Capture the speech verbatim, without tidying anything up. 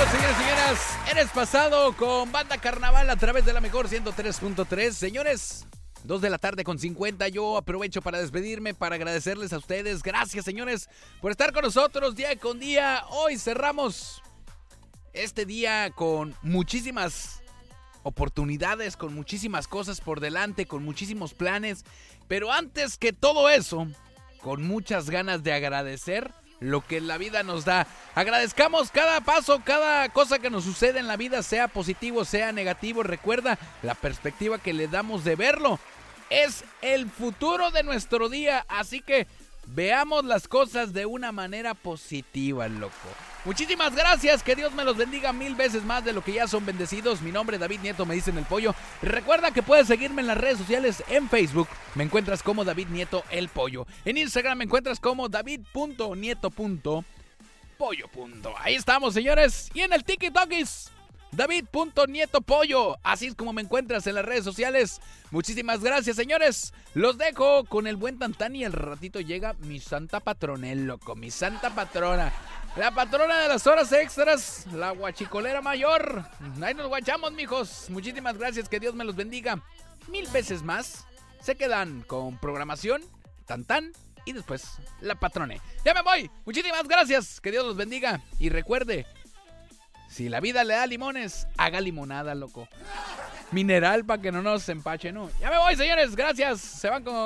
señores y señoras. Eres pasado con Banda Carnaval a través de la mejor ciento tres punto tres. Señores, dos de la tarde con cincuenta. Yo aprovecho para despedirme, para agradecerles a ustedes. Gracias, señores, por estar con nosotros día con día. Hoy cerramos este día con muchísimas oportunidades, con muchísimas cosas por delante, con muchísimos planes. Pero antes que todo eso, con muchas ganas de agradecer lo que la vida nos da. Agradezcamos cada paso, cada cosa que nos sucede en la vida, sea positivo, sea negativo. Recuerda, la perspectiva que le damos de verlo es el futuro de nuestro día. Así que veamos las cosas de una manera positiva, loco. Muchísimas gracias, que Dios me los bendiga mil veces más de lo que ya son bendecidos. Mi nombre es David Nieto, me dicen el Pollo. Recuerda que puedes seguirme en las redes sociales. En Facebook me encuentras como David Nieto el Pollo. En Instagram me encuentras como david punto nieto punto pollo. Ahí estamos, señores. Y en el TikTokis, david punto nieto pollo. Así es como me encuentras en las redes sociales. Muchísimas gracias, señores. Los dejo con el buen Tantán y al ratito llega mi santa patrona, loco. Mi santa patrona. La patrona de las horas extras, la guachicolera mayor. Ahí nos guachamos, mijos. Muchísimas gracias, que Dios me los bendiga mil veces más. Se quedan con programación, Tantán y después la patrone. Ya me voy. Muchísimas gracias, que Dios los bendiga. Y recuerde, si la vida le da limones, haga limonada, loco. Mineral para que no nos empache, ¿no? Ya me voy, señores. Gracias. Se van con...